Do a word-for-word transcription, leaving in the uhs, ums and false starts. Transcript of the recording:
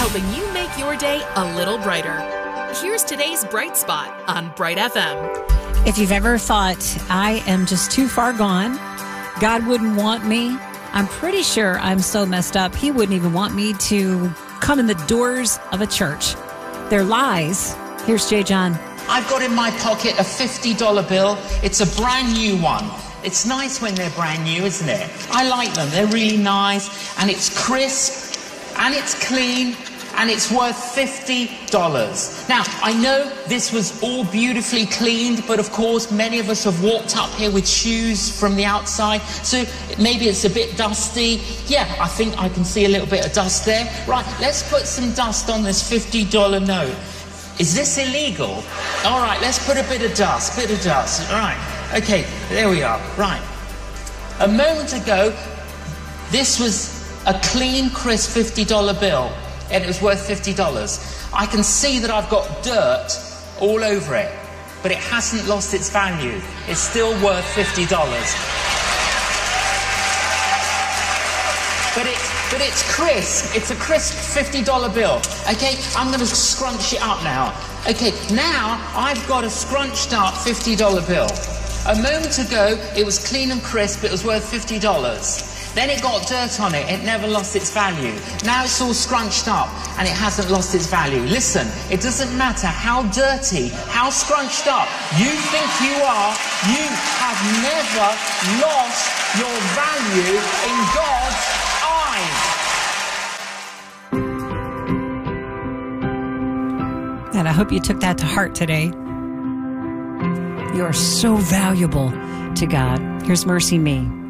helping you make your day a little brighter. Here's today's Bright Spot on Bright F M. If you've ever thought, I am just too far gone, God wouldn't want me, I'm pretty sure I'm so messed up, He wouldn't even want me to come in the doors of a church. They're lies. Here's Jay John. I've got in my pocket a fifty dollar bill. It's a brand new one. It's nice when they're brand new, isn't it? I like them. They're really nice, and it's crisp, and it's clean, and it's worth fifty dollars. Now, I know this was all beautifully cleaned, but of course, many of us have walked up here with shoes from the outside, so maybe it's a bit dusty. Yeah, I think I can see a little bit of dust there. Right, let's put some dust on this fifty dollar note. Is this illegal? All right, let's put a bit of dust, bit of dust. All right, okay, there we are. Right. A moment ago, this was a clean, crisp fifty dollar bill, and it was worth fifty dollars. I can see that I've got dirt all over it, but it hasn't lost its value. It's still worth fifty dollars. But it's, but it's crisp. It's a crisp fifty dollar bill. Okay, I'm going to scrunch it up now. Okay, now I've got a scrunched up fifty dollar bill. A moment ago, it was clean and crisp. It was worth fifty dollars. Then it got dirt on it. It never lost its value. Now it's all scrunched up and it hasn't lost its value. Listen, it doesn't matter how dirty, how scrunched up you think you are, you have never lost your value in God's eyes. And I hope you took that to heart today. You are so valuable to God. Here's Mercy Me.